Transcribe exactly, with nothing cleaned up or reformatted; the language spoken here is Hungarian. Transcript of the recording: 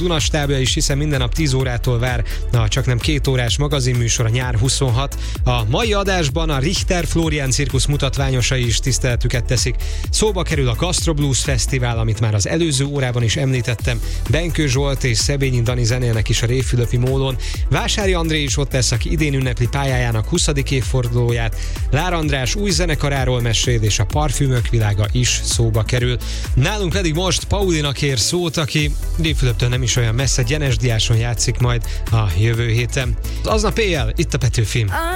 Dunastábja is, hiszen minden nap tíz órától vár a csaknem két órás magazinműsor, a Nyár huszonhat. A mai adásban a Richter Florian cirkusz mutatványosai is tiszteletüket teszik. Szóba kerül a Gastro Blues Fesztivál, amit már az előző órában is említettem. Benkő Zsolt és Szebényi Dani zenélnek is a Révfülöpi mólón. Vásári André is ott lesz, aki idén ünnepli pályájának huszadik évfordulóját. Lár András új zenekaráról mesél, és a parfümök világa is szóba kerül. Nálunk pedig most Paulina kér szót, aki Révfülöptől nem is olyan messze, Gyenes Diáson játszik majd a jövő héten. Aznap éjjel itt a Petőfin.